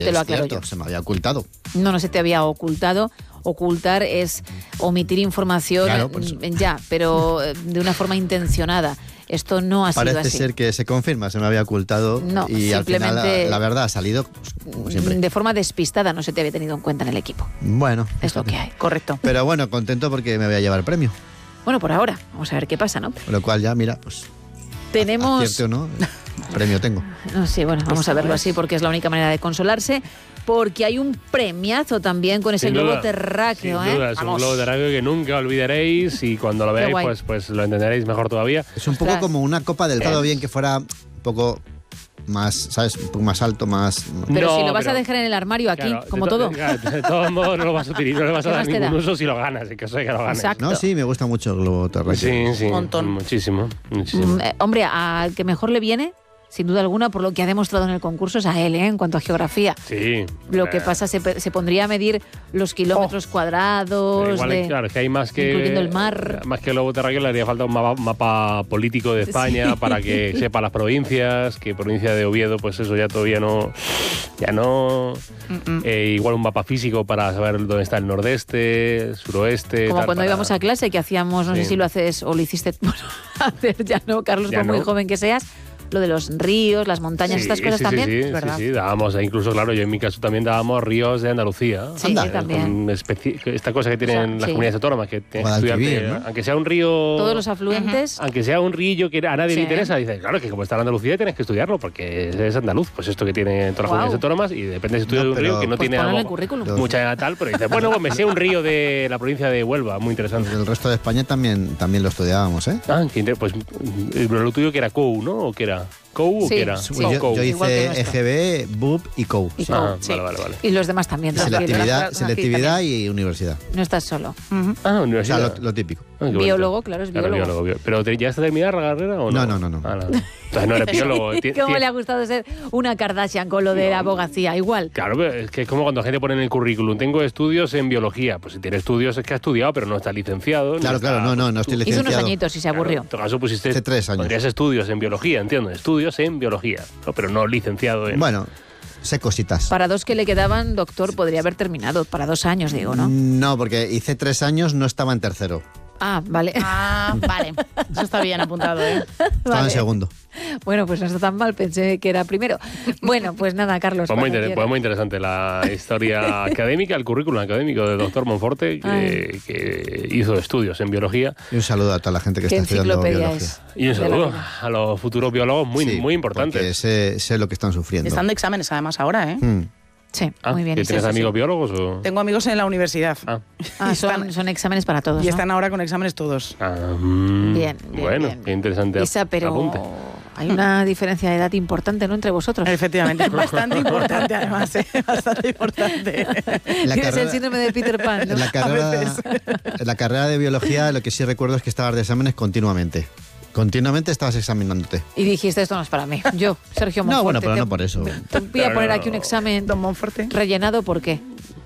Te lo aclaro yo. Se me había ocultado. No se te había ocultado. Ocultar es omitir información, Claro, ya, pero de una forma intencionada. Esto no ha sido así. Parece ser que se confirma, se me había ocultado No, y al simplemente final la verdad ha salido como siempre. De forma despistada, no se te había tenido en cuenta en el equipo. Bueno. Es lo que hay. Correcto. Pero bueno, contento porque me voy a llevar el premio. Bueno, por ahora. Vamos a ver qué pasa, ¿no? Con lo cual ya, mira, pues... Tenemos... Acierte o no, premio tengo. No, sí, bueno, vamos a verlo así porque es la única manera de consolarse. Porque hay un premiazo también con ese Sin globo duda, terráqueo, sin duda, es un globo terráqueo que nunca olvidaréis y cuando lo veáis pues lo entenderéis mejor todavía. Es un poco como una copa del todo bien que fuera un poco más, ¿sabes? Un poco más alto, más... Pero no, si lo vas a dejar en el armario aquí, claro, como todo. De todos modos no lo vas a utilizar, no le vas a dar ningún uso si lo ganas, en caso de que lo ganes. Exacto. No, sí, me gusta mucho el globo terráqueo. Sí, un montón. Muchísimo. Hombre, al que mejor le viene, sin duda alguna, por lo que ha demostrado en el concurso, es a él, en cuanto a geografía. Sí. Lo que pasa, se pondría a medir los kilómetros cuadrados. Igual, claro, es que hay más que... Incluyendo el mar. Más que el globo terráqueo, le haría falta un mapa político de España para que sepa las provincias, que provincia de Oviedo, pues eso ya todavía no... igual un mapa físico para saber dónde está el nordeste, suroeste... Como cuando íbamos a clase, que hacíamos, no sé si lo haces o lo hiciste... Bueno, hacer ya no, Carlos, por muy joven que seas... Lo de los ríos, las montañas, estas cosas también. Sí, ¿verdad? Sí, dábamos, incluso, claro, yo en mi caso también dábamos ríos de Andalucía. Sí, también. Esta cosa que tienen las comunidades autónomas, que tienes que estudiar, ¿no? Aunque sea un río... Todos los afluentes. Aunque sea un rillo que a nadie le interesa, dices, claro, que como está en Andalucía tienes que estudiarlo, porque es andaluz, pues esto que tienen todas las comunidades autónomas, y depende si estudias de un río que no tiene mucha tal, pero dices, bueno, pues me sé un río de la provincia de Huelva, muy interesante. El resto de España también lo estudiábamos, ¿eh? Pues lo tuyo que era COU, ¿no? ¿O qué era? ¿COU o qué era? Sí. Yo hice EGB, BUP y COU. Vale. Y los demás también. Selectividad y universidad. No estás solo. O Universidad. sea, lo típico. Biólogo, claro, es biólogo. ¿Pero ya está terminada la carrera o no? No. Entonces no eres biólogo. ¿Cómo le ha gustado ser una Kardashian con lo de la abogacía? Igual. Claro, pero es que es como cuando la gente pone en el currículum, tengo estudios en biología. Pues si tiene estudios es que ha estudiado, pero no está licenciado. Claro, no estoy licenciado. Hizo unos añitos y se aburrió. En todo caso pusiste... Hace 3 años. Podrías estudios en biología, entiendo. Estudios en biología, pero no licenciado en... Bueno, sé cositas. Para 2 que le quedaban, doctor, podría haber terminado. Para 2 años, digo, ¿no? No, porque hice 3 años, no estaba en tercero. Ah, vale. Vale. Eso está bien apuntado, ¿eh? Estaba en segundo. Bueno, pues no está tan mal, pensé que era primero. Bueno, pues nada, Carlos. Pues muy interesante la historia académica, el currículum académico del doctor Monforte, que hizo estudios en biología. Y un saludo a toda la gente que está estudiando biología. Y un saludo a los futuros biólogos muy importantes. Porque sé lo que están sufriendo. Están de exámenes además ahora, ¿eh? Sí, muy bien. ¿Tienes amigos biólogos o...? Tengo amigos en la universidad. Son exámenes para todos, y están ahora con exámenes todos. Bien. Bueno, qué interesante. Isa, pero hay una diferencia de edad importante, ¿no?, entre vosotros. Efectivamente, bastante importante además, bastante importante. Tienes el síndrome de Peter Pan, ¿no? En la carrera de biología lo que sí recuerdo es que estabas de exámenes continuamente. Continuamente estabas examinándote. Y dijiste, esto no es para mí. Yo, Sergio Monforte. No, bueno, pero no por eso. Te voy a poner aquí un examen. Don Monforte. ¿Rellenado por qué?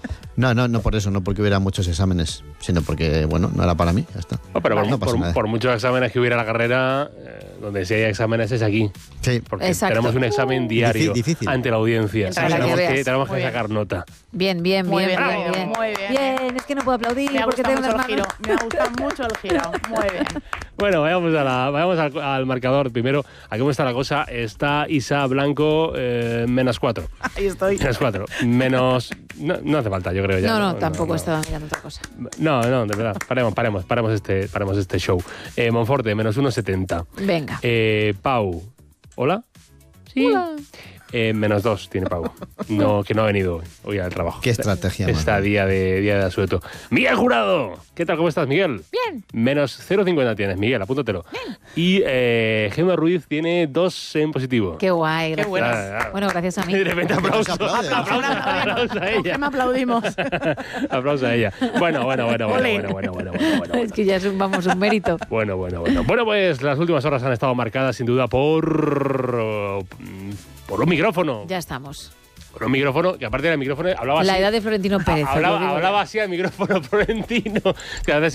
No por eso, no porque hubiera muchos exámenes, sino porque, bueno, no era para mí, ya está. Pero por muchos exámenes que hubiera la carrera, donde si hay exámenes es aquí. Sí, porque tenemos un examen diario difícil. ante la audiencia. Tenemos que sacar nota. Bien. Muy bien. Bien, es que no puedo aplaudir porque tengo unas manos. Me gusta mucho el giro. Muy bien. Bueno, vayamos al marcador. Primero, ¿a cómo está la cosa? Está Isa Blanco, -4. Ahí estoy. -4. No hace falta, yo creo ya. No, tampoco estaba mirando otra cosa. No, de verdad. Paremos este show. Monforte, -1,70. Venga. Pau. ¿Hola? Sí. Hola. -2 tiene Pau. Que no ha venido hoy al trabajo. Qué estrategia. Está día de asueto. ¡Miguel Jurado! ¿Qué tal? ¿Cómo estás, Miguel? Bien. -0,50 tienes, Miguel, apúntatelo. Bien. Y Gemma Ruiz tiene 2 en positivo. Qué guay. Qué bueno. Bueno, gracias a mí. De repente aplauso. Aplauso a ella. Me aplaudimos. Aplauso a ella. Bueno. Es que ya es un mérito. Bueno, pues las últimas horas han estado marcadas sin duda por un micrófono. Ya estamos. Por un micrófono, que aparte del micrófono hablaba así. La edad de Florentino Pérez. Hablaba así al micrófono Florentino. Que a veces